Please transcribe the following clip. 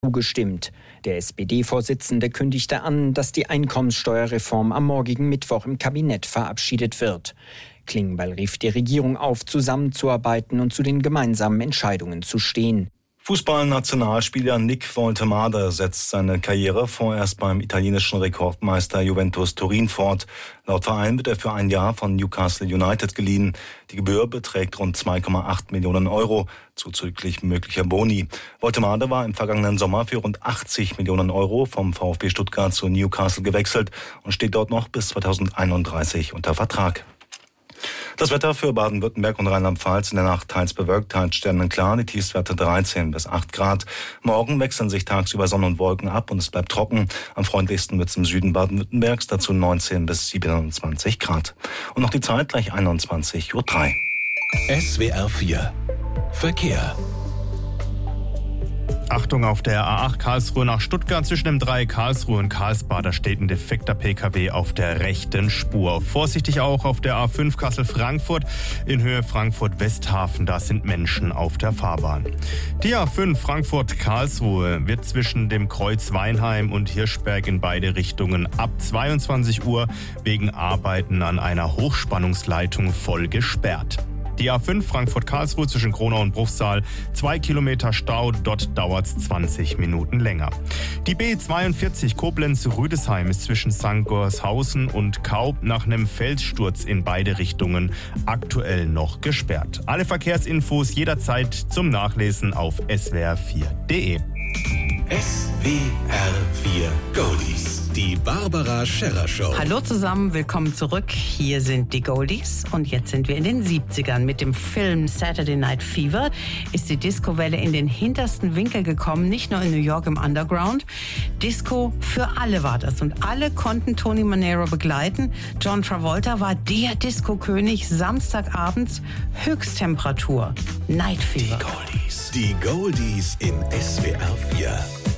zugestimmt. Der SPD-Vorsitzende kündigte an, dass die Einkommenssteuerreform am morgigen Mittwoch im Kabinett verabschiedet wird. Klingbeil rief die Regierung auf, zusammenzuarbeiten und zu den gemeinsamen Entscheidungen zu stehen. Fußballnationalspieler Nick Woltemade setzt seine Karriere vorerst beim italienischen Rekordmeister Juventus Turin fort. Laut Verein wird er für ein Jahr von Newcastle United geliehen. Die Gebühr beträgt rund 2,8 Millionen Euro, zuzüglich möglicher Boni. Woltemade war im vergangenen Sommer für rund 80 Millionen Euro vom VfB Stuttgart zu Newcastle gewechselt und steht dort noch bis 2031 unter Vertrag. Das Wetter für Baden-Württemberg und Rheinland-Pfalz in der Nacht teils bewölkt, teils sternenklar, die Tiefstwerte 13 bis 8 Grad. Morgen wechseln sich tagsüber Sonne und Wolken ab und es bleibt trocken. Am freundlichsten wird es im Süden Baden-Württembergs, dazu 19 bis 27 Grad. Und noch die Zeit gleich 21:03 Uhr. SWR 4 Verkehr. Achtung, auf der A8 Karlsruhe nach Stuttgart zwischen dem Dreieck Karlsruhe und Karlsbad, da steht ein defekter PKW auf der rechten Spur. Vorsichtig auch auf der A5 Kassel-Frankfurt in Höhe Frankfurt-Westhafen, da sind Menschen auf der Fahrbahn. Die A5 Frankfurt-Karlsruhe wird zwischen dem Kreuz Weinheim und Hirschberg in beide Richtungen ab 22 Uhr wegen Arbeiten an einer Hochspannungsleitung voll gesperrt. Die A5 Frankfurt-Karlsruhe zwischen Kronau und Bruchsal, 2 Kilometer Stau, dort dauert es 20 Minuten länger. Die B42 Koblenz-Rüdesheim ist zwischen St. Gorshausen und Kaub nach einem Felssturz in beide Richtungen aktuell noch gesperrt. Alle Verkehrsinfos jederzeit zum Nachlesen auf swr4.de. SWR 4 Goldies, die Barbara Scherrer Show. Hallo zusammen, willkommen zurück. Hier sind die Goldies und jetzt sind wir in den 70ern. Mit dem Film Saturday Night Fever ist die Disco-Welle in den hintersten Winkel gekommen, nicht nur in New York im Underground. Disco für alle war das und alle konnten Tony Manero begleiten. John Travolta war der Disco-König, samstagabends Höchsttemperatur, Night Fever. Die Goldies in SWR 4.